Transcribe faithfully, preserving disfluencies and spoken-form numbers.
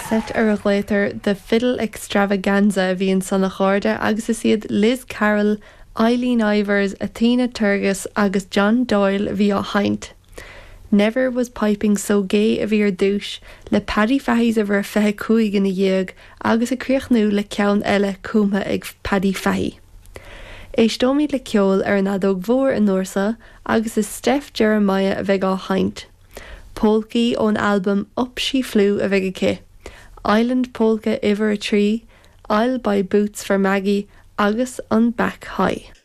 set ar a gléitar The Fiddle Extravaganza bhíonn san na cháirde agus is iad Liz Carroll, Eileen Ivers, Athena Turgis agus John Doyle bhí á haint. Never was piping so gay a bhí ar dúis le Paddy Fahey's a bhar fethe cúig in a dhéag agus a críochnú le ceann eile cúma ag Paddy Fahey. Éistóimid le ceol ar an adóg mhór in Norsa agus is Steph Jeremiah a bheith á haint. Polky ón album Up She Flew a bheith ché. Island Polka Iver a Tree, I'll Buy Boots for Maggie agus an Back High.